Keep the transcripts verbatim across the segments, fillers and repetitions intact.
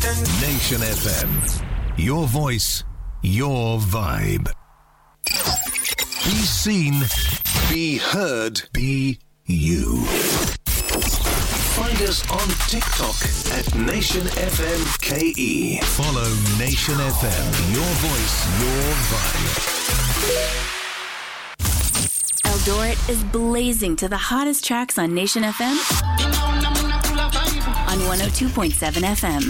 Nation F M. Your voice, your vibe. Be seen, be heard, be you. Find us on TikTok at Nation F M K E. Follow Nation F M. Your voice, your vibe. Eldoret is blazing to the hottest tracks on Nation F M on one oh two point seven F M.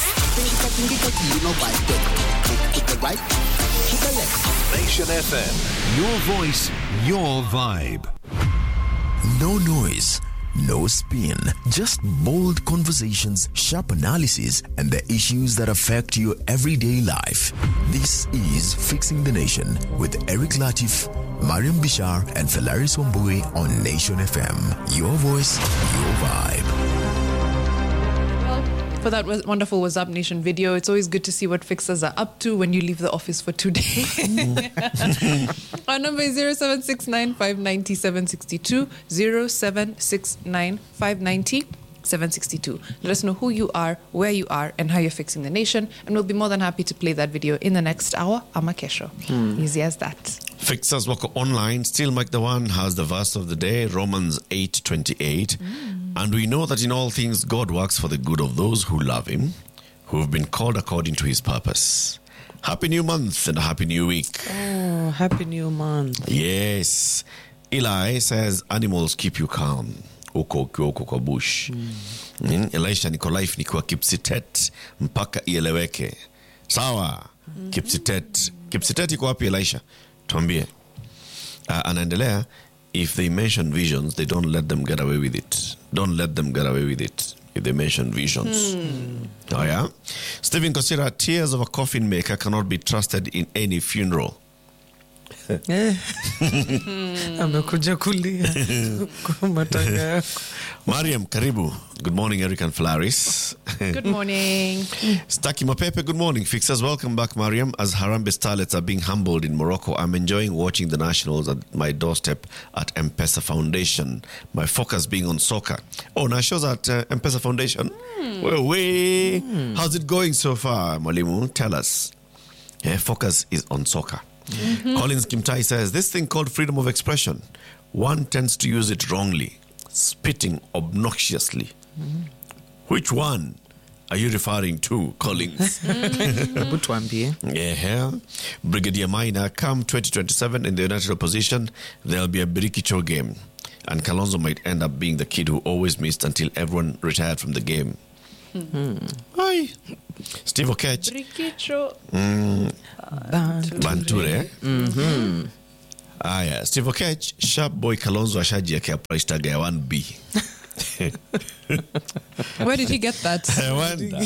Nation F M. Your voice, your vibe. No noise, no spin, just bold conversations, sharp analysis, and the issues that affect your everyday life. This is Fixing the Nation with Eric Latif, Mariam Bishar, and Felaris Wambui on Nation F M. Your voice, your vibe. For that wonderful What's Up Nation video, it's always good to see what fixers are up to when you leave the office for today. Our number is zero seven six nine five nine zero seven six two, zero seven six nine five nine zero seven six two. Let us know who you are, where you are, and how you're fixing the nation, and we'll be more than happy to play that video in the next hour. Ama kesho. Hmm. Easy as that. Fixers Wako Online, still Mike the One has the verse of the day, Romans eight twenty-eight. Mm. And we know that in all things God works for the good of those who love him, who have been called according to his purpose. Happy new month and a happy new week. Oh, happy new month. Yes. Eli says animals keep you calm. Uko uko uko kwa bush. Mm. Elisha niko life nikiwa Kipsitet mpaka ieleweke. Sawa. Mm-hmm. Kipsitet. Kipsitet iko wapi Elisha? Tuambie. Uh, anaendelea, if they mention visions, they don't let them get away with it. Don't let them get away with it if they mention visions. Hmm. Oh, yeah? Stephen Kosira, tears of a coffin maker cannot be trusted in any funeral. Amekuja kulia kwa matanga yako. Mariam, karibu. Good morning, Eric and Flaris. Good morning. Staki Mapepe, good morning. Fixers, welcome back, Mariam. As Harambee starlets are being humbled in Morocco, I'm enjoying watching the nationals at my doorstep at M-Pesa Foundation. My focus being on soccer. Oh, now shows at uh, M-Pesa Foundation. Mm. Well, way. Mm. How's it going so far, Mwalimu? Tell us. Yeah, focus is on soccer. Mm-hmm. Collins Kimtai says, this thing called freedom of expression, one tends to use it wrongly, spitting obnoxiously. Mm-hmm. Which one are you referring to, Collins? Yeah. Brigadier Minor, come twenty twenty-seven in the United Opposition, there'll be a Birikicho game. And Kalonzo might end up being the kid who always missed until everyone retired from the game. Mm-hmm. Hi. Steve Okech. Birikicho. Mm. Banture. Mm-hmm. Ah, yeah. Steve Okech, sharp boy Kalonzo ashaji yake price tag ya one B. Where did he get that? I wonder.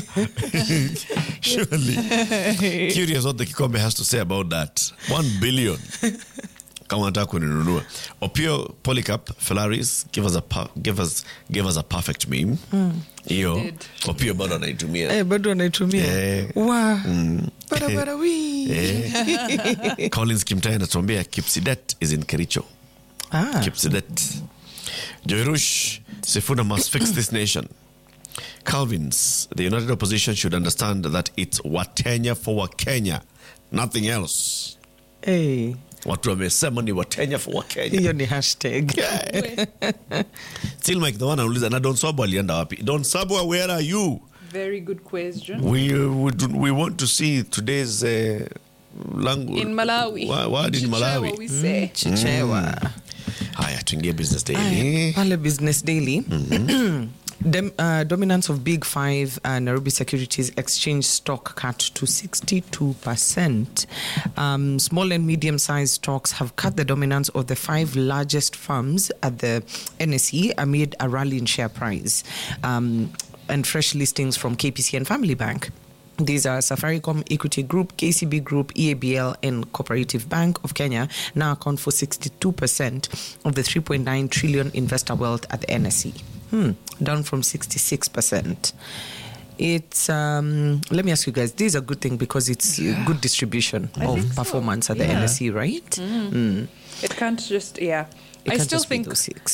Surely. Curious what the Kikombe has to say about that. One billion. Kama nataka kuninunua. Opio Polycarp Felaris, give us a give us give us a perfect meme. Hiyo mm. Opio bado anaitumia. Eh, bado anaitumia. Eh. Wow. Mm. Barabara wii. Eh. Collins Kimtai anatuambia Kipsidet is in Kericho. Ah. Kipsidet. Joirush, Sifuna must fix this nation. Calvins, the United Opposition should understand that it's Wakenya for Wakenya, nothing else. Hey. Watu wamesema ni Wakenya for Wakenya. Hiyo ni hashtag. Yeah. Still Mike the one anauliza, na Don Sabwa alienda wapi? Don Sabwa, where are you? Very good question. We uh, we, we want to see today's uh, language. In Malawi. Word in Malawi. We say. Mm. Chichewa. Mm. Haya, tuingie Business Daily. Pale Business Daily. Mm-hmm. Dem, uh, dominance of Big Five uh, Nairobi Securities Exchange stock cut to sixty-two percent. Um, small and medium-sized stocks have cut the dominance of the five largest firms at the N S E amid a rally in share price um, and fresh listings from K P C and Family Bank. These are Safaricom, Equity Group, K C B Group, E A B L, and Cooperative Bank of Kenya now account for sixty-two percent of the three point nine trillion investor wealth at the N S E. Hmm, down from sixty-six percent. It's, um, let me ask you guys, this is a good thing because it's yeah. good distribution I of performance so. at the yeah. N S E, right? Mm. Mm. It can't just, yeah. It I can't still just think be those six.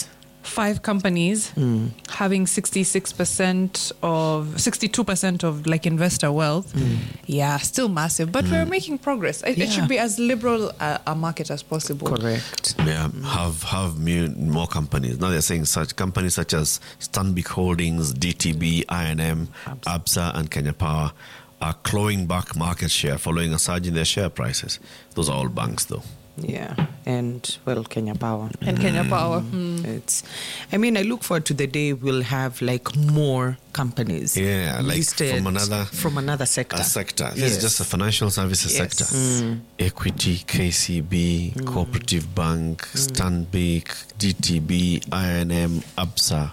five companies Mm. having sixty-six percent of sixty-two percent of like investor wealth. Mm. Yeah, still massive, but we're making progress. It, it Yeah. should be as liberal a, a market as possible. Correct. Yeah, have have mu- more companies. Now they're saying such companies such as Stanbic Holdings, D T B, I N M, Absa, and Kenya Power are clawing back market share following a surge in their share prices. Those are all banks, though. Yeah, and well, Kenya Power. And Kenya Power. Mm. It's, I mean, I look forward to the day we'll have like more companies. Yeah, like listed from another from another sector. A sector. This Yes. is just a financial services Yes. sector. Mm. Equity, K C B, Cooperative Bank, Stanbic, D T B, I N M, Absa.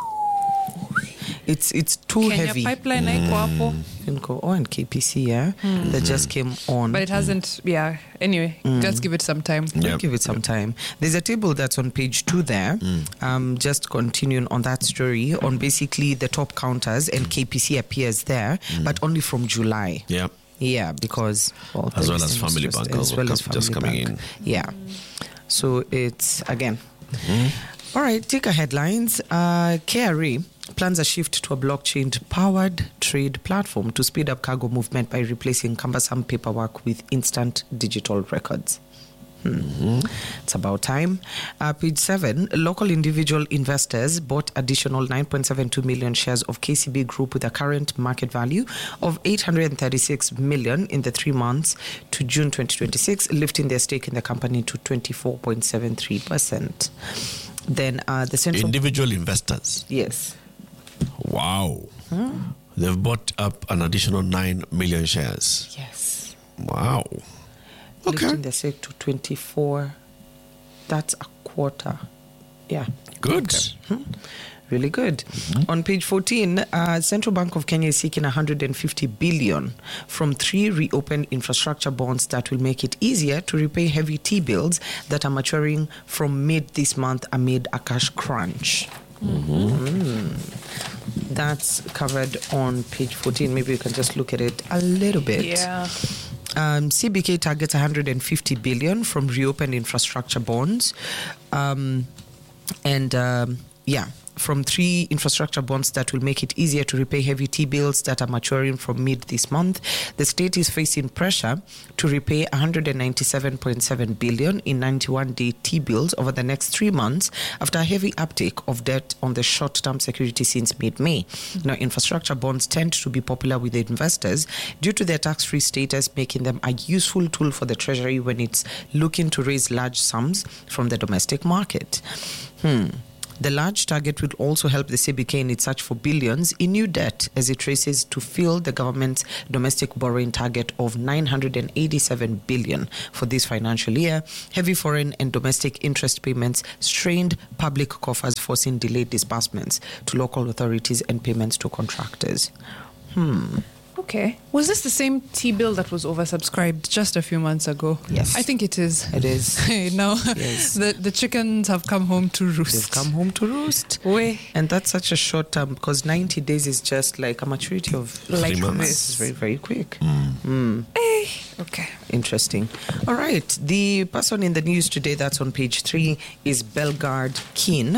It's it's too Kenya heavy. Pipeline haiko hapo. Finco, oh, and K P C, yeah, that just came on. But it hasn't, yeah. Anyway, just give it some time. We'll Yep. give it some time. There's a table that's on page two there. Um, just continuing on that story on basically the top counters, and K P C appears there, but only from July. Yep. Yeah, because well, As the well as listing was Family just- Bank as also well com- as just Family coming Bank. Yeah. So it's again. All right, take a headlines. Uh, K R A plans a shift to a blockchain-powered trade platform to speed up cargo movement by replacing cumbersome paperwork with instant digital records. Hmm. It's about time. Uh, page seven, local individual investors bought additional nine point seven two million shares of K C B Group with a current market value of eight hundred thirty-six million in the three months to June twenty twenty-six, lifting their stake in the company to twenty-four point seven three percent. Then uh, the central... Individual investors. Yes. Wow. They've bought up an additional nine million shares. Yes. Wow. Okay. Lifting their stake to twenty-four. That's a quarter. Yeah. Good. Really good. On page fourteen, uh, Central Bank of Kenya is seeking one hundred fifty billion from three reopened infrastructure bonds that will make it easier to repay heavy T-bills that are maturing from mid this month amid a cash crunch. Mm. That's covered on page fourteen. Maybe you can just look at it a little bit. Yeah. Um, C B K targets one hundred fifty billion from reopened infrastructure bonds. Um, and um, yeah, from three infrastructure bonds that will make it easier to repay heavy T-bills that are maturing from mid this month. The state is facing pressure to repay one hundred ninety-seven point seven billion in ninety-one day T-bills over the next three months after a heavy uptake of debt on the short-term security since mid-May. Now, infrastructure bonds tend to be popular with the investors due to their tax-free status, making them a useful tool for the Treasury when it's looking to raise large sums from the domestic market. Hmm. The large target would also help the C B K in its search for billions in new debt as it races to fill the government's domestic borrowing target of nine hundred eighty-seven billion for this financial year. Heavy foreign and domestic interest payments strained public coffers, forcing delayed disbursements to local authorities and payments to contractors. Hmm. Okay. Was this the same T-bill that was oversubscribed just a few months ago? Yes. I think it is. It is. now, Yes. the, the chickens have come home to roost. They've come home to roost. Way. And that's such a short term because ninety days is just like a maturity of Like months. this. It's very, very quick. Eh, okay. Interesting. All right. The person in the news today that's on page three is Belgard Keane.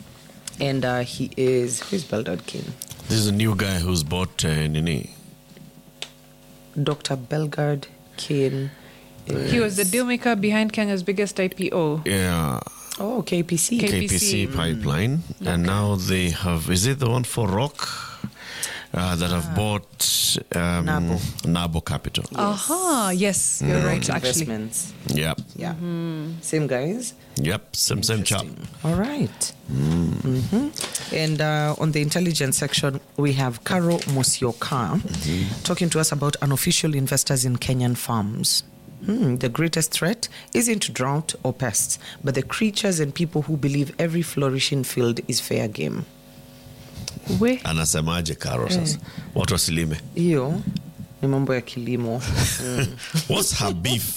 And uh, he is, who is Belgard Keane? This is a new guy who's bought uh, Nini. Doctor Belgard Keane. Is, He was the dealmaker behind Kenya's biggest I P O. Yeah. Oh, K P C. K- K P C pipeline. And now they have, is it the one for Rock? Uh, that have bought um, Nabo. Nabo Capital. Aha, yes, you're right, actually. Investments. Yep. Yeah. Same guys. Yep. Same, same chap. All right. Mhm. And uh, on the intelligence section, we have Karo Mosioka talking to us about unofficial investors in Kenyan farms. Hmm, the greatest threat isn't drought or pests, but the creatures and people who believe every flourishing field is fair game. We. Anasemaje Karo sasa? Watu wasilime. Hiyo ni mambo ya kilimo. What's her beef?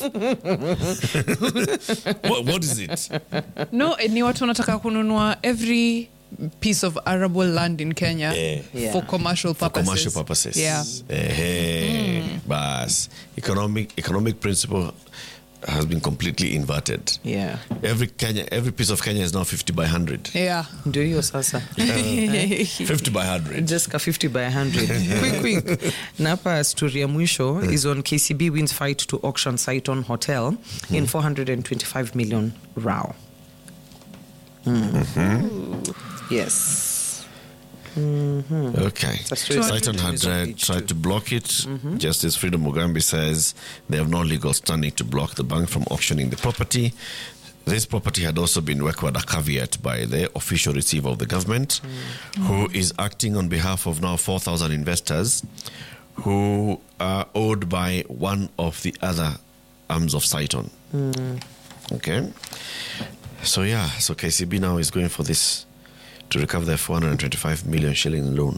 what, what is it? No, ni watu wanataka kununua every piece of arable land in Kenya Yeah. Yeah. for commercial For purposes. commercial purposes. Yeah. Eh, bas. Economic, economic principle has been completely inverted. Yeah. Every Kenya, every piece of Kenya is now fifty by one hundred. Yeah. Do you, Sasa? fifty by one hundred. Jessica, fifty by one hundred. Quick, quick. Napa story ya mwisho is on K C B wins fight to auction Saiton Hotel in four hundred twenty-five million rao. Mm. Mm-hmm. Yes. Mm-hmm. Okay. Saiton had uh, tried to block it. Mm-hmm. Justice Freedom Mugambi says they have no legal standing to block the bank from auctioning the property. This property had also been required a caveat by the official receiver of the government, mm. who is acting on behalf of now four thousand investors who are owed by one of the other arms of Saiton. Mm. Okay. So, yeah, so K C B now is going for this to recover their four hundred twenty-five million shilling loan.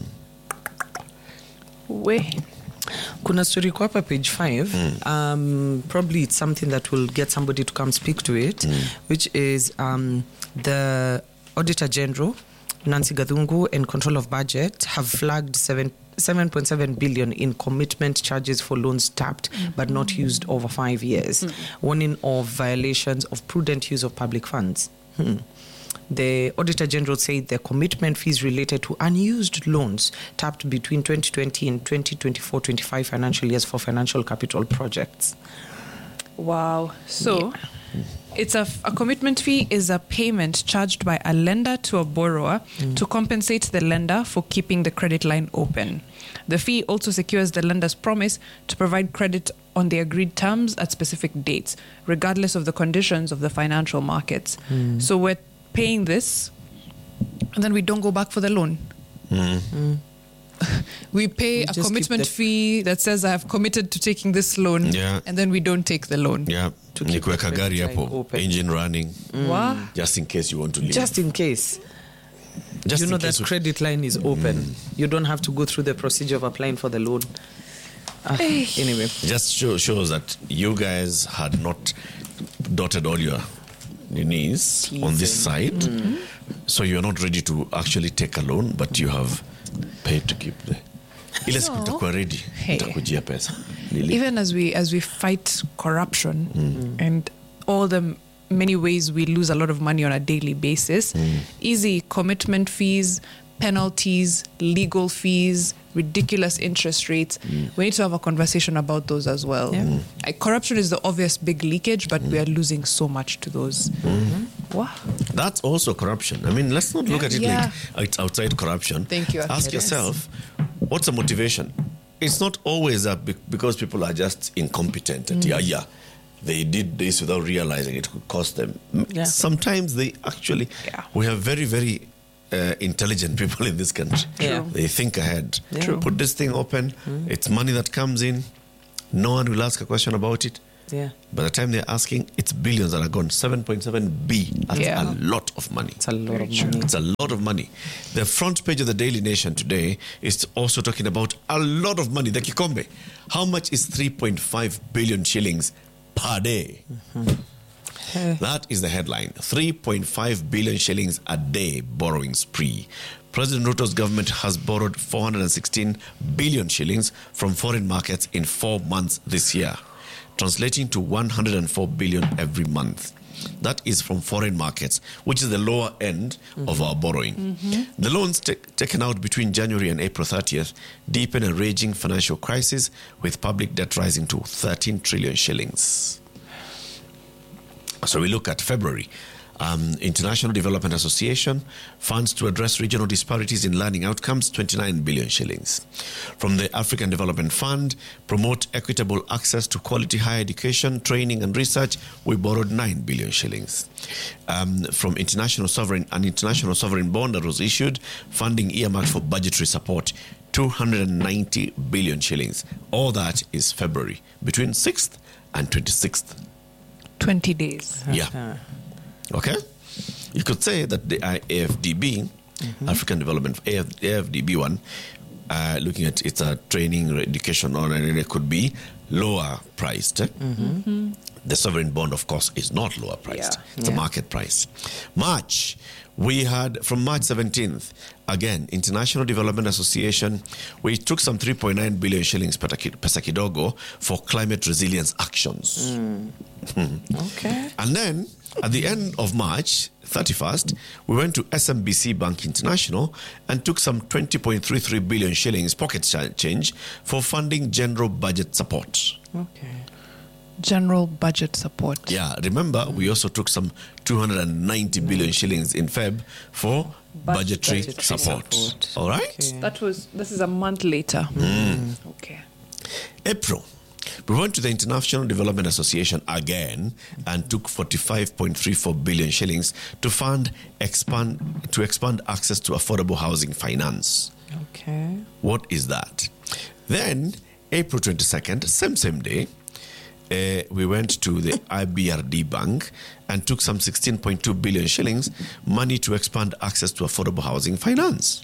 We. Kuna story kwa hapa page five. Mm. Um, probably it's something that will get somebody to come speak to it, mm. which is um, the Auditor General, Nancy Gathungu, and Control of Budget have flagged seven seven point seven billion in commitment charges for loans tapped mm-hmm. but not used over five years, mm-hmm. warning of violations of prudent use of public funds. Hmm. The Auditor General said the commitment fees related to unused loans tapped between twenty twenty and twenty twenty-four twenty-five financial years for financial capital projects. Wow. So yeah. it's a, a commitment fee is a payment charged by a lender to a borrower mm. to compensate the lender for keeping the credit line open. The fee also secures the lender's promise to provide credit on the agreed terms at specific dates, regardless of the conditions of the financial markets. Mm. So we're paying this, and then we don't go back for the loan. Mm. Mm. We pay we a commitment the fee that says I have committed to taking this loan, yeah. and then we don't take the loan. Yeah, to keep the gari hapo, engine running, mm. Wow. just in case you want to leave. Just in case. Just you in know case that credit line is open. Mm. You don't have to go through the procedure of applying for the loan. Uh, anyway, just show, shows that you guys had not dotted all your knees on this side, mm-hmm. so you're not ready to actually take a loan, but you have paid to keep the ile siku itakuwa ready itakujia pesa. Even as we as we fight corruption mm. and all the many ways we lose a lot of money on a daily basis, mm. easy commitment fees, penalties, legal fees, ridiculous interest rates. Mm. We need to have a conversation about those as well. Yeah. Mm. Uh, corruption is the obvious big leakage, but mm. we are losing so much to those. Mm-hmm. Wow. That's also corruption. I mean, let's not look yeah. at it yeah. like it's outside corruption. Thank you. Ask yourself, what's the motivation? It's not always that because people are just incompetent. Mm. Yeah, yeah. They did this without realizing it could cost them. Yeah. Sometimes they actually, yeah. we have very, very Uh, intelligent people in this country. Yeah. They think ahead. Yeah. Put this thing open. Mm. It's money that comes in. No one will ask a question about it. Yeah. By the time they're asking, it's billions that are gone. seven point seven B. That's yeah. a lot of money. It's a lot of money. It's a lot of money. The front page of the Daily Nation today is also talking about a lot of money. The Kikombe. How much is three point five billion shillings per day? Mm-hmm. That is the headline. three point five billion shillings a day borrowing spree. President Ruto's government has borrowed four hundred sixteen billion shillings from foreign markets in four months this year, translating to one hundred four billion every month. That is from foreign markets, which is the lower end mm-hmm. of our borrowing. Mm-hmm. The loans t- taken out between January and April thirtieth deepen a raging financial crisis, with public debt rising to thirteen trillion shillings. So we look at February. Um, International Development Association funds to address regional disparities in learning outcomes, twenty-nine billion shillings. From the African Development Fund, promote equitable access to quality higher education, training and research, we borrowed nine billion shillings. Um, from International Sovereign, an international sovereign bond that was issued, funding earmarked for budgetary support, two hundred ninety billion shillings. All that is February, between sixth and twenty-sixth. twenty days. Yeah. Okay? You could say that the A F D B, mm-hmm. African Development, A F D B one, uh, looking at its uh, training, education, or and it could be lower priced. Eh? Mm-hmm. The sovereign bond, of course, is not lower priced. Yeah. It's a Yeah. market price. March, we had from March seventeenth, again, International Development Association, we took some three point nine billion shillings per pesa kidogo for climate resilience actions. Okay. And then at the end of March thirty-first, we went to S M B C Bank International and took some twenty point three three billion shillings pocket ch- change for funding general budget support. Okay. General budget support. Yeah, remember, we also took some two hundred ninety billion shillings in Feb for budgetary, budgetary support. support. All right? Okay. That was, this is a month later. Okay. April, we went to the International Development Association again and took forty-five point three four billion shillings to fund expand to expand access to affordable housing finance. Okay. What is that? Then April twenty-second, same same day, uh, we went to the I B R D Bank and took some sixteen point two billion shillings money to expand access to affordable housing finance.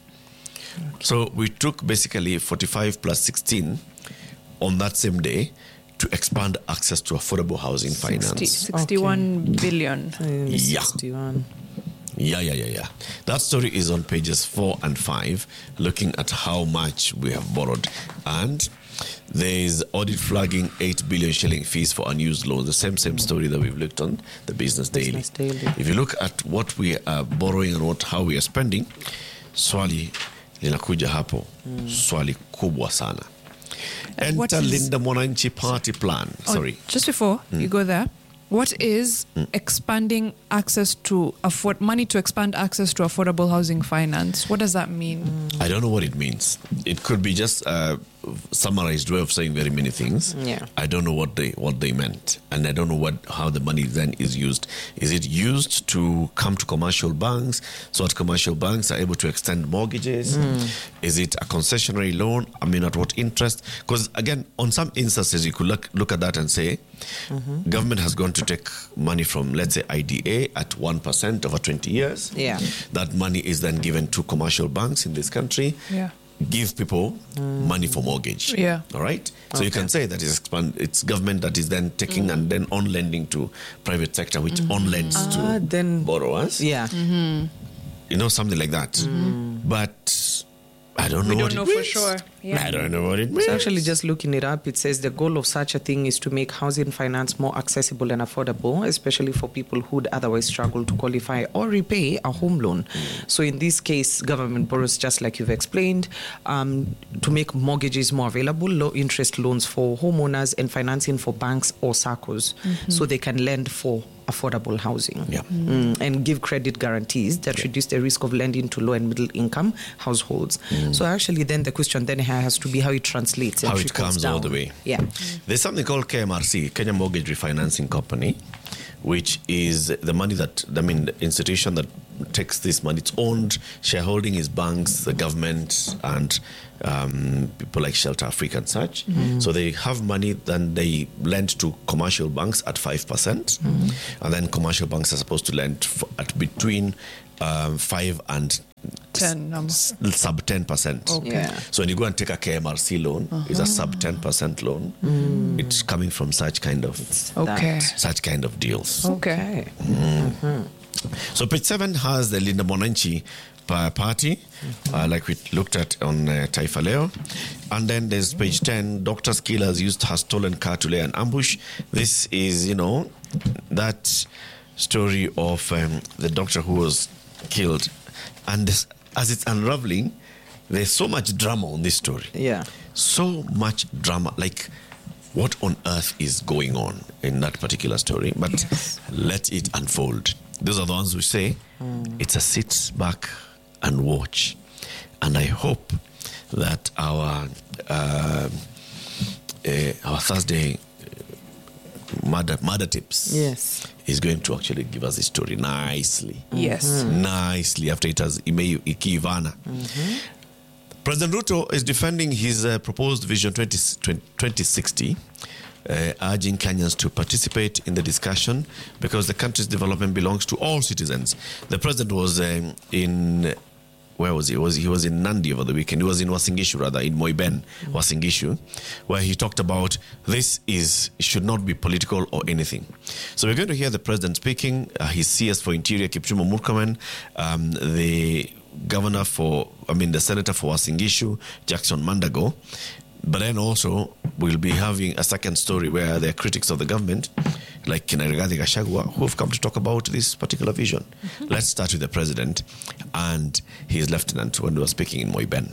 So we took basically forty-five plus sixteen on that same day to expand access to affordable housing finance. sixty, sixty-one billion. Yeah. sixty-one. Yeah, yeah, yeah, yeah. That story is on pages four and five, looking at how much we have borrowed. And there is audit flagging eight billion shilling fees for unused loans. The same same story that we've looked on the Business, Business Daily. Daily. If you look at what we are borrowing and what how we are spending, swali linakuja hapo. Swali kubwa sana. And what Enter is- Linda Mwananchi party plan. Oh, Sorry. just before you go there, what is expanding access to afford money to expand access to affordable housing finance? What does that mean? I don't know what it means. It could be just a summarized way of saying very many things. Yeah. I don't know what they what they meant, and I don't know what how the money then is used. Is it used to come to commercial banks so that commercial banks are able to extend mortgages? Is it a concessionary loan? I mean, at what interest? Because again, on some instances, you could look look at that and say, government has gone to take money from, let's say, I D A at one percent over twenty years. Yeah. That money is then given to commercial banks in this country. Yeah. Give people money for mortgage. Yeah. All right. So you can say that it's expand. It's government that is then taking and then on lending to private sector, which on lends Ah, to then- borrowers. Yeah. You know, something like that. But I don't know. We what don't it know for means. sure. Yeah. I don't know what it means. So actually, just looking it up, it says the goal of such a thing is to make housing finance more accessible and affordable, especially for people who'd otherwise struggle to qualify or repay a home loan. So in this case, government borrows, just like you've explained, um, to make mortgages more available, low interest loans for homeowners, and financing for banks or S A C Os, so they can lend for affordable housing. Yeah. Mm, and give credit guarantees that reduce the risk of lending to low and middle income households. So actually, then the question then has to be how it translates and How it trickles comes all down. the way. Yeah. There's something called K M R C, Kenya Mortgage Refinancing Company, which is the money that, I mean, the institution that takes this money. It's owned, shareholding is banks, the government, and um, people like Shelter Africa and such. So they have money, then they lend to commercial banks at five percent. And then commercial banks are supposed to lend f- at between um, five and ten number. s- sub ten percent. Okay. Yeah. So when you go and take a K M R C loan, it's a sub ten percent loan. It's coming from such kind of Okay. such kind of deals. Okay. So page seven has the Linda Mwananchi pa- party, uh, like we looked at on uh, Taifa Leo. And then there's page ten, Doctor's killers used her stolen car to lay an ambush. This is, you know, that story of um, the doctor who was killed. And this, as it's unraveling, there's so much drama on this story. Yeah. So much drama. Like, what on earth is going on in that particular story? But let it unfold. Those are the ones who say it's a sit back and watch. And I hope that our uh, uh, our Thursday murder, murder tips Yes. is going to actually give us the story nicely. Yes. Nicely after it has ime- ikiivana. President Ruto is defending his uh, proposed Vision twenty, twenty sixty, uh, urging Kenyans to participate in the discussion because the country's development belongs to all citizens. The president was um, in where was he? Was he was in Nandi over the weekend? He was in Wasingishu, rather, in Moiben, mm-hmm. Wasingishu, where he talked about this is should not be political or anything. So we're going to hear the president speaking, uh, his C S for Interior, Kipchumba Murkomen, um, the governor for, I mean, the senator for Wasingishu, Jackson Mandago. But then also, we'll be having a second story where there are critics of the government, like Rigathi Gachagua, who have come to talk about this particular vision. Mm-hmm. Let's start with the president and his lieutenant when we were speaking in Moiben.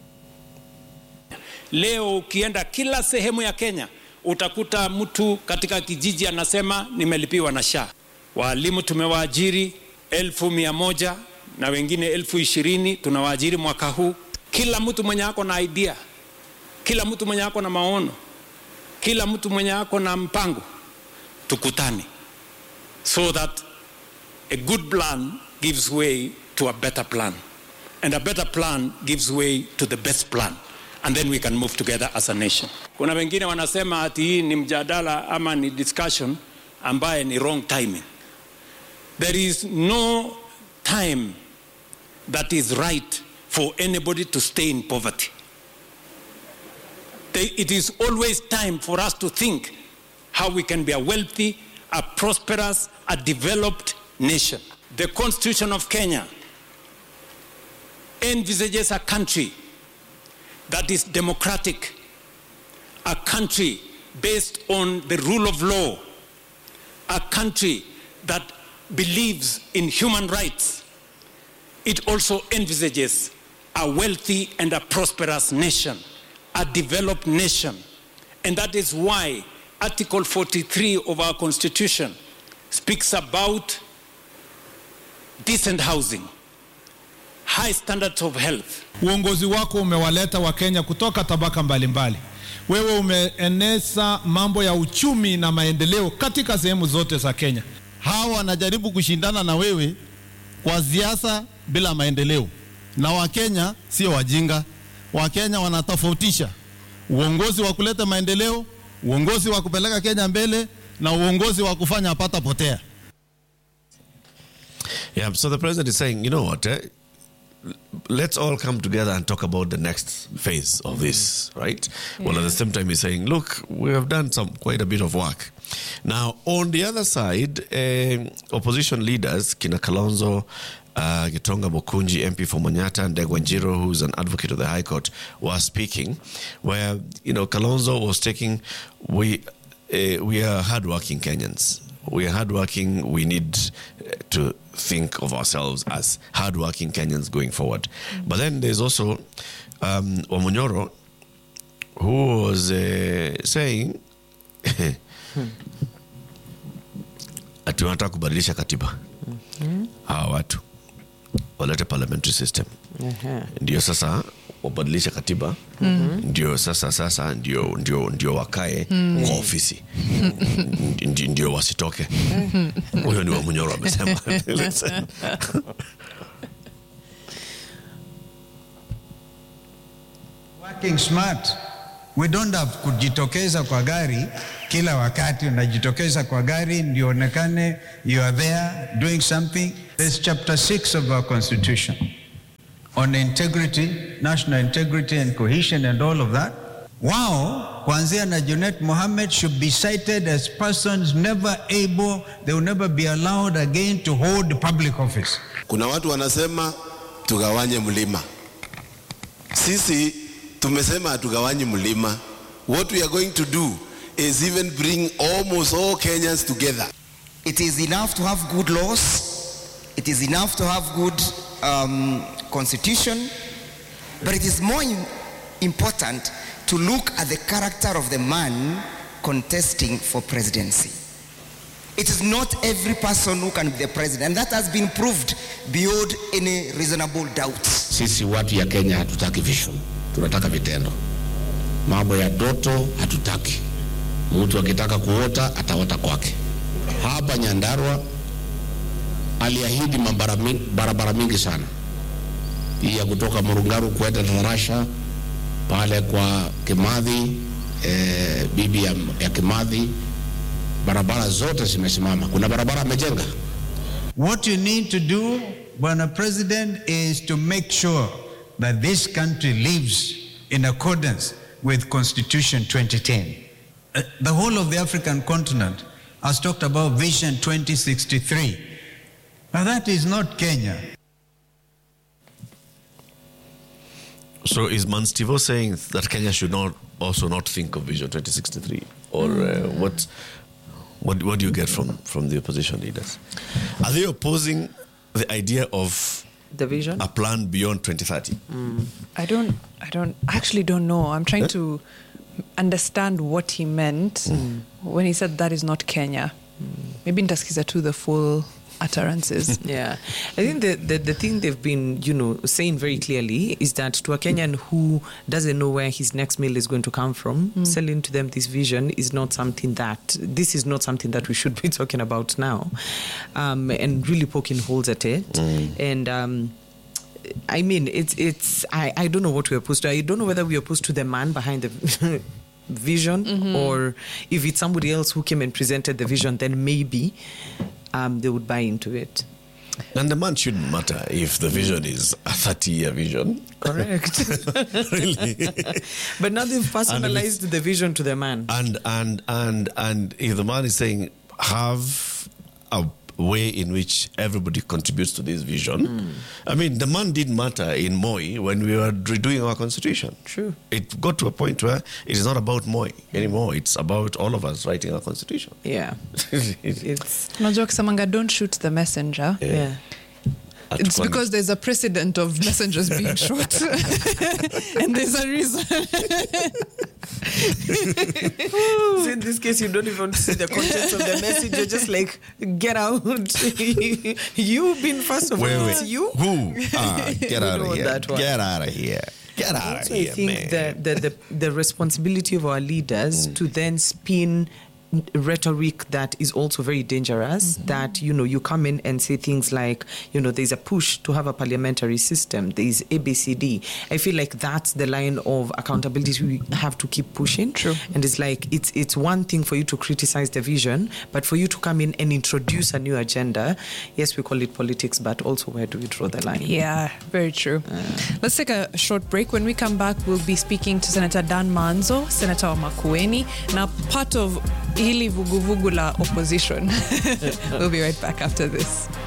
Leo ukienda kila sehemu ya Kenya, utakuta mtu katika kijiji anasema nimelipiwa na S H A. Walimu tumewaajiri elfu mia moja na wengine elfu ishirini tunawaajiri mwaka huu. Kila mtu mwenye ako na idea, kila mtu mwenye ako na maono, kila mtu mwenye ako na mpango, tukutane, so that a good plan gives way to a better plan, and a better plan gives way to the best plan, and then we can move together as a nation. Kuna wengine wanasema ati hii ni mjadala ama ni discussion ambaye ni wrong timing. There is no time that is right for anybody to stay in poverty. It is always time for us to think how we can be a wealthy, a prosperous, a developed nation. The Constitution of Kenya envisages a country that is democratic, a country based on the rule of law, a country that believes in human rights. It also envisages a wealthy and a prosperous nation, a developed nation. And that is why Article forty-three of our Constitution speaks about decent housing, high standards of health. Uongozi wako umewaleta wa Kenya kutoka tabaka mbalimbali. Wewe umeeneza mambo ya uchumi na maendeleo katika sehemu zote za Kenya. Hawa wanajaribu kushindana na wewe kwa siasa bila maendeleo. Na Wakenya sio wajinga. Wakenya wanatofautisha uongozi wa kuleta maendeleo, uongozi wa kupeleka Kenya mbele, na uongozi wa kufanya pata potea. Yeah, so the president is saying, you know what, eh? Let's all come together and talk about the next phase of this, right? Yeah. Well, at the same time, he's saying, look, we have done some quite a bit of work. Now, on the other side, uh, opposition leaders, Kina Kalonzo, uh, Gitonga Bokunji, M P for Manyata, and Ndegwa Njiro, who's an advocate of the High Court, were speaking, where, you know, Kalonzo was taking, we, uh, we are hardworking Kenyans. We are hardworking. We need to think of ourselves as hardworking Kenyans going forward. Mm-hmm. But then there's also um, Wamunyoro, who was uh, saying, ati wanataka kubadilisha katiba. Mm-hmm. Hawa watu walete parliamentary system. Mm-hmm. Ndio sasa wabadilisha katiba. Mm-hmm. Ndio sasa sasa ndio ndio ndio wakae mm-hmm. kwa ofisi. Mm-hmm. Ndio wasitoke. Mm-hmm. Huyo ni Wamunyoro amesema. Working smart. We don't have kujitokeza kwa gari kila wakati. Unajitokeza kwa gari ndio onekane you are there doing something. There's chapter six of our constitution on integrity, national integrity and cohesion and all of that. Wao, kuanzia na Junet Mohammed, should be cited as persons never able, they will never be allowed again to hold public office. Kuna watu wanasema tugawanye mlima. Sisi tumesema hatugawanye mlima. What we are going to do is even bring almost all Kenyans together. It is enough to have good laws. It is enough to have good um, constitution. But it is more important to look at the character of the man contesting for presidency. It is not every person who can be the president, and that has been proved beyond any reasonable doubt. Sisi watu ya Kenya hatutaki vision, tunataka vitendo. Mambo ya doto hatutaki. Mtu akitaka kuota ataota kwake. Hapa Nyandarua aliahidi barabara mingi sana. Hii ya kutoka Murungaru kwenda Tarasha pale kwa Kimathi, eh, bibi ya, ya Kimathi, barabara zote zimesimama. Kuna barabara amejenga. What you need to do Bwana President, is to make sure that this country lives in accordance with Constitution twenty ten. Uh, the whole of the African continent has talked about Vision twenty sixty-three. Now that is not Kenya. So is Manstivo saying that Kenya should not also not think of Vision twenty sixty-three? Or uh, what, what what do you get from, from the opposition leaders? Are they opposing the idea of the vision, a plan beyond twenty thirty? Mm. I don't, I don't, actually don't know. I'm trying eh? to understand what he meant mm. when he said that is not Kenya. Mm. Maybe nitasikiza to the full utterances. Yeah. I think the, the, the thing they've been, you know, saying very clearly is that to a Kenyan who doesn't know where his next meal is going to come from, mm. selling to them this vision is not something that, this is not something that we should be talking about now, um, and really poking holes at it. Mm. And, um, I mean, it's, it's I, I don't know what we're opposed to. I don't know whether we're opposed to the man behind the vision, mm-hmm. or if it's somebody else who came and presented the vision, then maybe um, they would buy into it. And the man shouldn't matter if the vision is a thirty-year vision. Correct. Really? But now they've personalized the vision to the man. And, and, and, and if the man is saying, have a way in which everybody contributes to this vision. Mm. I mean, the man didn't matter in Moi when we were redoing our constitution. True. It got to a point where it is not about Moi anymore. It's about all of us writing our constitution. Yeah. It's Najwa Samanga, don't shoot the messenger. Yeah. yeah. At it's one. Because there's a precedent of messengers being shot. And there's a reason. So in this case, you don't even see the contents of the message. You're just like, get out. You've been first of all. Wait, wait. It's you? Who? Ah, get out of here. Get out of here. Get out of here, I think man. The, the, the, the responsibility of our leaders mm. to then spin rhetoric that is also very dangerous, mm-hmm. that, you know, you come in and say things like, you know, there's a push to have a parliamentary system, there's A B C D. I feel like that's the line of accountability we have to keep pushing. True. And it's like, it's it's one thing for you to criticize the vision, but for you to come in and introduce a new agenda, yes, we call it politics, but also where do we draw the line? Yeah, very true. Uh, Let's take a short break. When we come back, we'll be speaking to Senator Dan Manzo, Senator Makueni, now part of hili vuguvugu la opposition. We'll be right back after this.